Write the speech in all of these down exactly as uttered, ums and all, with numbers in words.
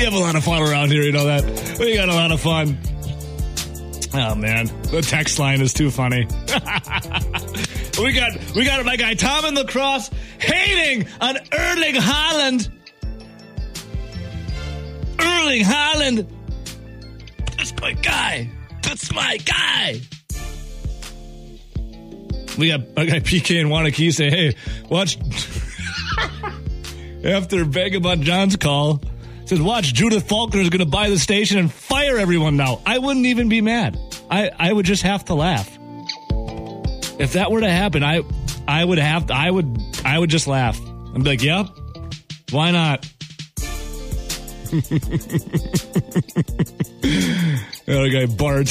have a lot of fun around here, you know that? We got a lot of fun. Oh, man. The text line is too funny. we got we got my guy Tom in Lacrosse hating on Erling Haaland. Erling Haaland. That's my guy. That's my guy. We got my guy P K and Wanakee say, hey, watch. After Vagabond John's call, says, watch, Judith Faulkner is going to buy the station and fire everyone now. I wouldn't even be mad. I, I would just have to laugh. If that were to happen, I I would have to, I would I would just laugh. I'd be like, yep, why not? The other guy, Bart.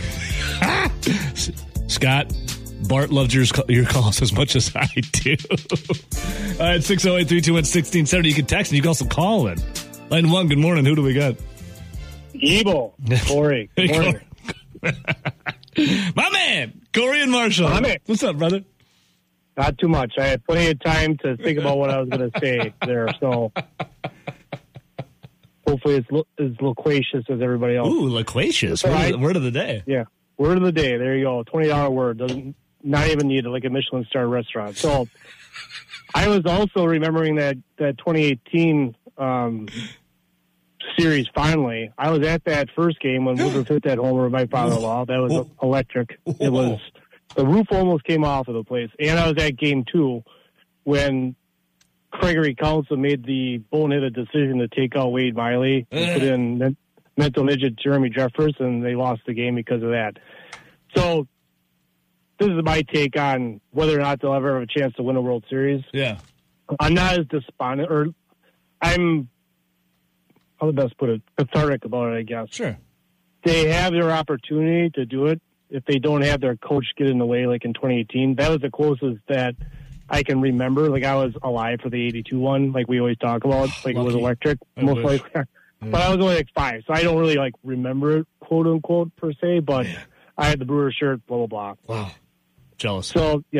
Scott, Bart loved your, your calls as much as I do. All right, six oh eight, three two one, one six seven oh. You can text and you can also call in. Line one, good morning. Who do we got? Evil. Corey. Good Hey, morning. My man, Corey and Marshall. My man. What's up, brother? Not too much. I had plenty of time to think about what I was going to say there, so hopefully it's lo- as loquacious as everybody else. Ooh, loquacious. Word, Word, right. of, word of the day. Yeah. Word of the day. There you go. twenty dollars word. Doesn't not even need it like a Michelin star restaurant. So I was also remembering that, that twenty eighteen um, series finally. I was at that first game when Woodruff hit that homer with my father-in-law. That was electric. It was the roof almost came off of the place. And I was at game two when Gregory Council made the boneheaded decision to take out Wade Miley and put in men- mental midget Jeremy Jeffers, and they lost the game because of that. So this is my take on whether or not they'll ever have a chance to win a World Series. Yeah. I'm not as despondent, or I'm, how the best put it, cathartic about it, I guess. Sure. They have their opportunity to do it if they don't have their coach get in the way like in twenty eighteen. That was the closest that I can remember. Like, I was alive for the eighty-two one, like we always talk about. Like, Lucky. it was electric, I most wish. likely. But I was only like five, so I don't really like remember it, quote unquote, per se, but I had the Brewer shirt, blah, blah, blah. Wow. Jealous. So, yeah.